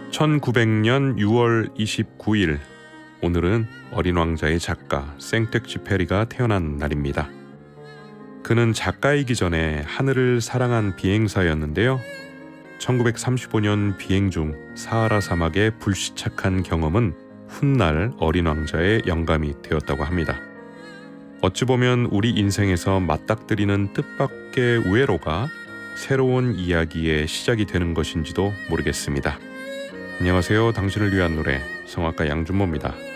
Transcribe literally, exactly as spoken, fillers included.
천구백 년 유월 이십구일, 오늘은 어린 왕자의 작가 생텍쥐페리가 태어난 날입니다. 그는 작가이기 전에 하늘을 사랑한 비행사였는데요. 천구백삼십오 년 비행 중 사하라 사막에 불시착한 경험은 훗날 어린 왕자의 영감이 되었다고 합니다. 어찌 보면 우리 인생에서 맞닥뜨리는 뜻밖의 우회로가 새로운 이야기의 시작이 되는 것인지도 모르겠습니다. 안녕하세요. 당신을 위한 노래, 성악가 양준모입니다.